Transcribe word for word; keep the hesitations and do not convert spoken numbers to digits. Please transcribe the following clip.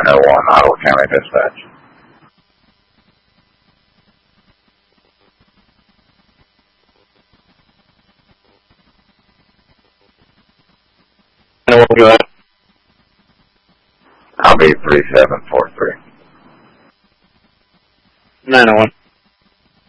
nine oh one, Ottawa County Dispatch. Go ahead. I'll be three seven four three. nine oh one.